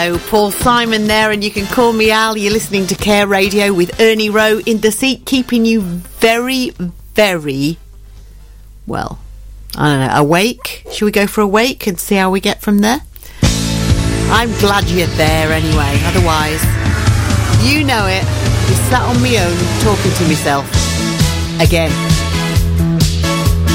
Oh, Paul Simon there, and you can call me Al. You're listening to Care Radio with Ernie Rowe in the seat, keeping you very, very, well, I don't know, awake. Should we go for a wake and see how we get from there? I'm glad you're there anyway, otherwise, you know it. I sat on my own talking to myself again.